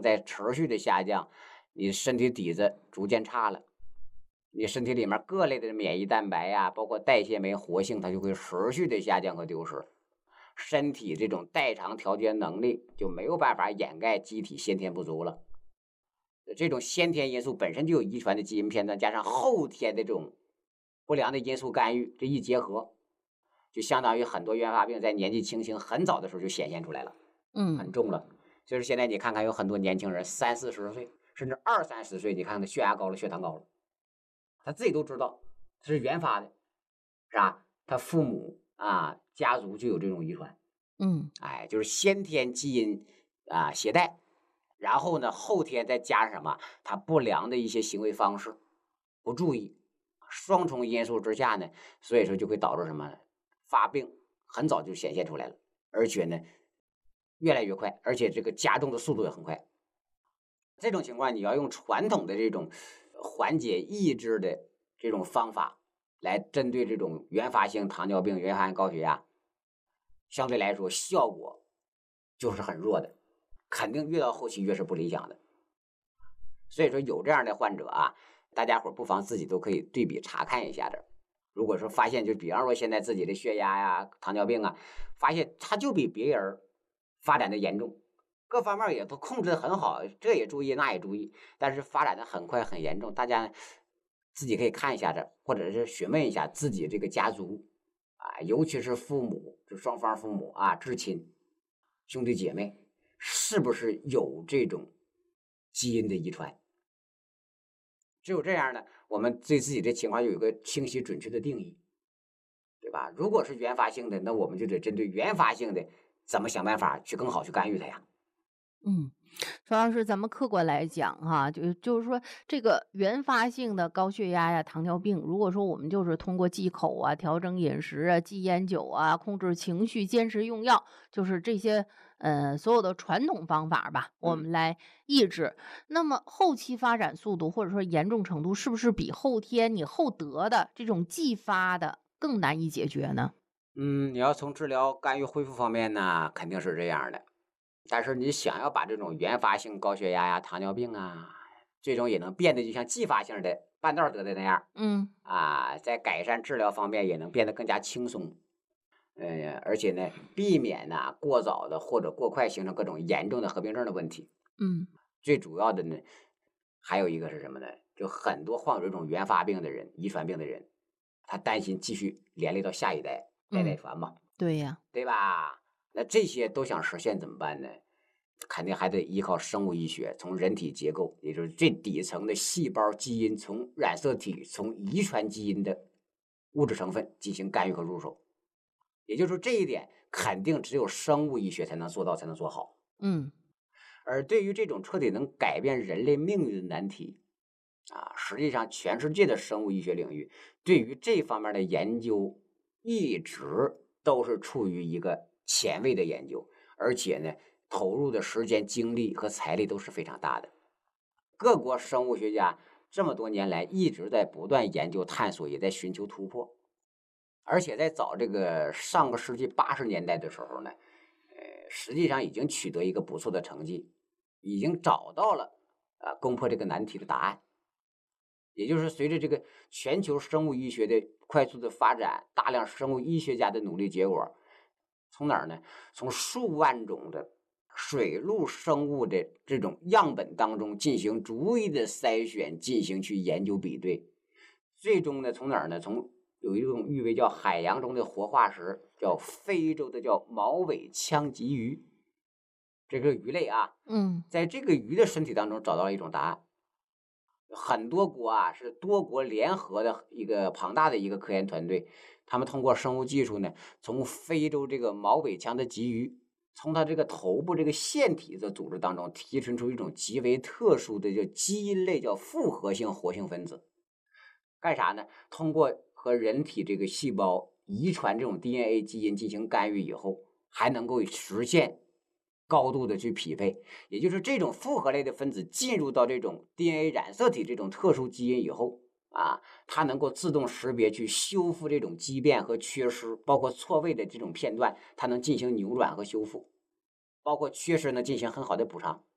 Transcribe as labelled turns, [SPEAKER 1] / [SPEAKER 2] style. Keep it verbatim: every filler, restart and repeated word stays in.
[SPEAKER 1] 在持续的下降，你身体底子逐渐差了，你身体里面各类的免疫蛋白呀、包括代谢酶活性，它就会持续的下降和丢失。身体这种代偿调节能力就没有办法掩盖机体先天不足了。这种先天因素本身就有遗传的基因片段，加上后天的这种不良的因素干预，这一结合，就相当于很多原发病在年纪轻轻很早的时候就显现出来了，很
[SPEAKER 2] 嗯，
[SPEAKER 1] 重了。就是现在你看看有很多年轻人三四十岁，甚至二三十岁，你看他血压高了，血糖高了，他自己都知道这是原发的，是吧？他父母啊家族就有这种遗传，
[SPEAKER 2] 嗯，
[SPEAKER 1] 哎，就是先天基因啊携带，然后呢后天再加上什么，他不良的一些行为方式，不注意，双重因素之下呢，所以说就会导致什么发病很早就显现出来了，而且呢越来越快，而且这个加重的速度也很快。这种情况你要用传统的这种缓解抑制的这种方法来针对这种原发性糖尿病、原发性高血压，相对来说效果就是很弱的，肯定越到后期越是不理想的。所以说有这样的患者啊，大家伙不妨自己都可以对比查看一下的。如果说发现，就比方说现在自己的血压呀、糖尿病啊，发现他就比别人发展的严重，各方面也都控制的很好，这也注意那也注意，但是发展的很快很严重，大家自己可以看一下这，或者是询问一下自己这个家族啊，尤其是父母，就双方父母啊、至亲、兄弟姐妹，是不是有这种基因的遗传？只有这样呢，我们对自己的情况有一个清晰准确的定义，对吧？如果是原发性的，那我们就得针对原发性的，怎么想办法去更好去干预它呀？
[SPEAKER 2] 嗯。主要是咱们客观来讲哈，就就是说这个原发性的高血压呀、糖尿病，如果说我们就是通过忌口啊、调整饮食啊、忌烟酒啊、控制情绪、坚持用药，就是这些呃所有的传统方法吧，我
[SPEAKER 1] 嗯。
[SPEAKER 2] 们来抑制。那么后期发展速度或者说严重程度，是不是比后天你后得的这种继发的更难以解决呢？
[SPEAKER 1] 嗯，你要从治疗干预恢复方面呢，肯定是这样的。但是你想要把这种原发性高血压呀、糖尿病啊，最终也能变得就像继发性的半道儿得的那样
[SPEAKER 2] 嗯
[SPEAKER 1] 啊，在改善治疗方面也能变得更加轻松。呃，而且呢，避免呢过早的或者过快形成各种严重的合并症的问题。
[SPEAKER 2] 嗯
[SPEAKER 1] 最主要的呢，还有一个是什么呢？就很多患有这种原发病的人、遗传病的人，他担心继续连累到下一代，代代
[SPEAKER 2] 嗯，
[SPEAKER 1] 传嘛，
[SPEAKER 2] 对呀，
[SPEAKER 1] 对吧？那这些都想实现怎么办呢？肯定还得依靠生物医学，从人体结构，也就是最底层的细胞基因，从染色体、从遗传基因的物质成分进行干预和入手。也就是说，这一点肯定只有生物医学才能做到，才能做好。
[SPEAKER 2] 嗯
[SPEAKER 1] 而对于这种彻底能改变人类命运的难题，啊，实际上全世界的生物医学领域对于这方面的研究一直都是处于一个前卫的研究，而且呢，投入的时间、精力和财力都是非常大的。各国生物学家这么多年来一直在不断研究、探索，也在寻求突破。而且在早这个上个世纪八十年代的时候呢，呃，实际上已经取得一个不错的成绩，已经找到了啊攻破这个难题的答案。也就是随着这个全球生物医学的快速的发展，大量生物医学家的努力结果，从哪儿呢？从数万种的水陆生物的这种样本当中进行逐一的筛选，进行去研究比对，最终呢，从哪儿呢？从有一种誉为叫海洋中的活化石，叫非洲的叫毛尾枪鲫鱼，这个鱼类啊，
[SPEAKER 2] 嗯
[SPEAKER 1] 在这个鱼的身体当中找到了一种答案。很多国啊是多国联合的一个庞大的一个科研团队，他们通过生物技术呢，从非洲这个毛尾枪的鲫鱼，从它这个头部这个腺体的组织当中提纯出一种极为特殊的叫基因类叫复合性活性分子。干啥呢？通过和人体这个细胞遗传这种 D N A 基因进行干预以后，还能够实现高度的去匹配。也就是这种复合类的分子进入到这种 D N A 染色体这种特殊基因以后啊，它能够自动识别去修复这种畸变和缺失，包括错位的这种片段，它能进行扭转和修复，包括缺失呢进行很好的补偿。